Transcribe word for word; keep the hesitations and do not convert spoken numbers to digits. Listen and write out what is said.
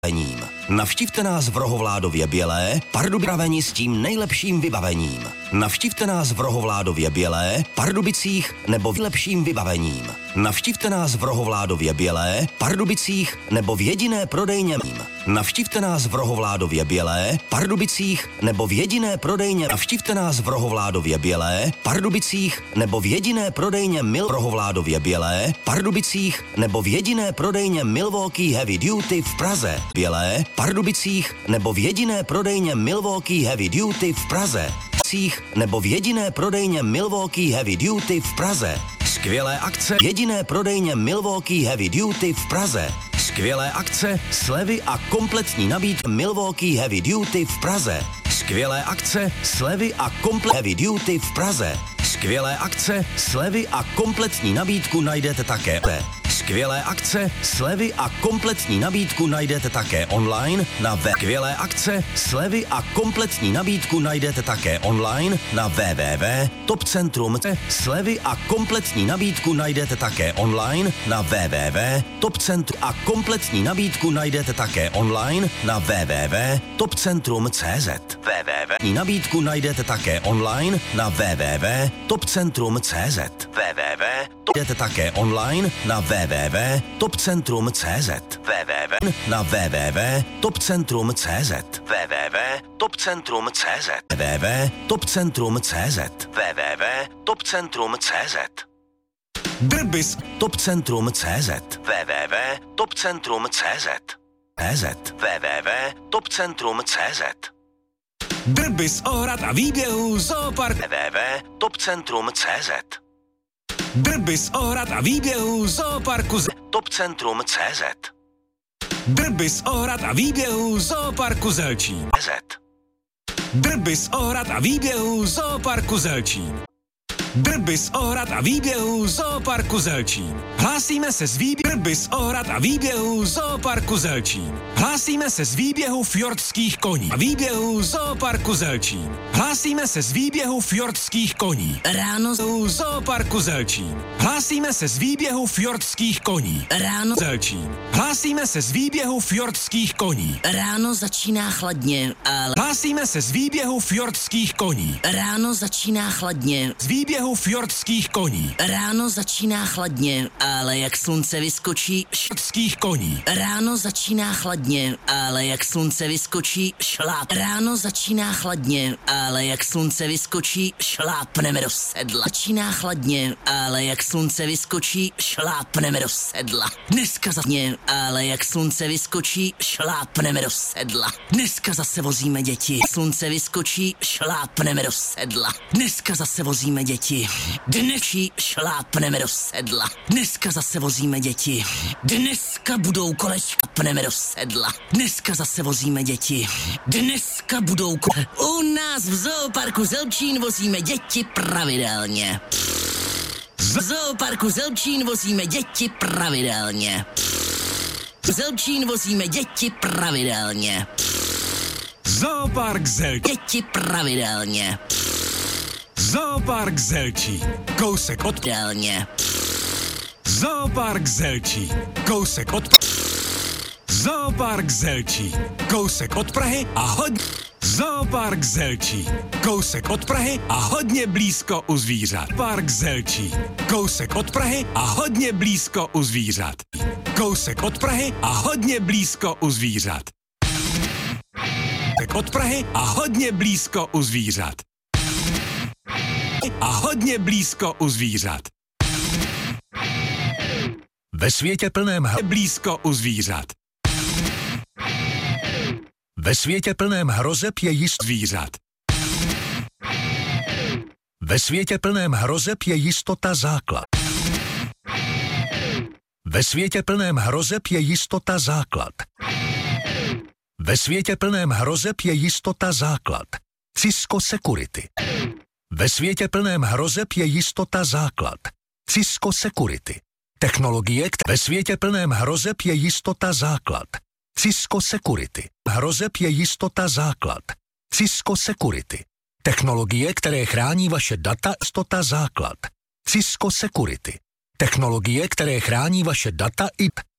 Navštivte nás v Rohovládově Bělé, Pardubicích s tím nejlepším vybavením. Navštivte nás v Rohovládově Bělé, Pardubicích nebo v lepším vybavením. Navštivte nás v Rohovládově Bělé, Pardubicích nebo v jediné prodejně. Navštivte nás v Rohovládově Bělé, Pardubicích nebo v jediné prodejně. Navštivte nás v Rohovládově Bělé, Pardubicích nebo v jediné prodejně Mil Rohovládově Bělé, Pardubicích nebo v jediné prodejně Milwaukee Heavy Duty v Praze. Bělé, Pardubicích nebo v jediné prodejně Milwaukee Heavy Duty v Praze. Nebo v jediné prodejně Milwaukee Heavy Duty v Praze. Skvělé akce. Jediné prodejně Milwaukee Heavy Duty v Praze. Skvělé akce, slevy a kompletní nabídka Milwaukee Heavy Duty v Praze. Skvělé akce, slevy a kompletní Heavy Duty v Praze. Skvělé akce, slevy a kompletní nabídku najdete také. Skvělé akce, slevy a kompletní nabídku najdete také online na web. Skvělé akce, slevy a kompletní nabídku najdete také online na w w w tečka top centrum. Slevy a kompletní nabídku najdete také online na w w w tečka top centrum a kompletní nabídku najdete také online na w w w tečka top centrum tečka c z. www. Nabídku najdete také online na w w w tečka top centrum tečka c z. www. Najdete také online na w w w tečka top centrum tečka c z. www. Na w w w tečka top centrum tečka c z. www. Top centrum tečka c z. www. Top centrum tečka c z. www. Top centrum tečka c z. Drbis. Top centrum tečka c z. www. Top centrum tečka c z. cz. www. Top centrum tečka c z. Drbis ohrad a výběhů Zoopark. www. Top centrum tečka c z. Drbis ohrad a výběhů Zooparku z... Top centrum tečka c z. Drbis ohrad a výběhů Zooparku Zelčín. Z. Drbis ohrad a výběhů Zooparku Zelčín. Drbis ohrad a výběhů Zooparku Zelčín. Hlásíme se z výběhu Drbis ohrad a výběhů Zooparku Zelčín. Hlásíme se z výběhu fjordských koní a výběhu Zooparku Zelčín. Hlásíme se z výběhu fjordských koní. Ráno z Zooparku Zelčín. Hlásíme se z výběhu fjordských koní. Ráno Zelčín. Hlásíme se z výběhu fjordských koní. Ráno začíná chladně, ale hlásíme se z výběhu fjordských koní. Ráno začíná chladně. Z výběhu fjordských koní. Ráno začíná chladně, ale jak slunce vyskočí fjordských koní. Ráno začíná chladně, ale jak slunce vyskočí šláp. Ráno začíná chladně, ale jak slunce vyskočí šlápneme do sedla. Začíná chladně, ale jak slunce vyskočí šlápneme do sedla. Dneska zadně, ale jak slunce vyskočí šlápneme do sedla. Dneska zase vozíme děti. Slunce vyskočí šlápneme do sedla. Dneska zase vozíme děti. Dnešní šlápneme do sedla. Dneska zase vozíme děti. Dneska budou kolečka, pneme do sedla. Dneska zase vozíme děti. Dneska budou ko... U nás v Zooparku Zelčín vozíme děti pravidelně. V Zooparku Zelčín vozíme děti pravidelně. V Zelčín vozíme děti pravidelně. Zoopark Zelčín. Děti pravidelně. Zoopark Zelčín. Kousek od pravidelně. Zoopark Zelčín. Kousek od Zoopark Zelčín. Kousek od Prahy a hodně Zoopark Zelčín. Kousek od Prahy a hodně blízko u zvířat. Park Zelčín. Kousek od Prahy a hodně blízko u zvířat. Kousek od Prahy a hodně blízko u zvířat. Kousek od Prahy a hodně blízko u zvířat. A hodně blízko u zvířat. Ve světě plném h- blízko u zvířat. Ve světě plném hrozeb je jist zvířat. Ve světě plném hrozeb je jistota základ. Ve světě plném hrozeb je jistota základ. Ve světě plném hrozeb je jistota základ. Cisco Security. Ve světě plném hrozeb je jistota základ. Cisco Security. Technologie, které ve světě plném hrozeb je jistota základ. Cisco Security. Hrozeb je jistota základ. Cisco Security. Technologie, které chrání vaše data, jistota základ. Cisco Security. Technologie, které chrání vaše data i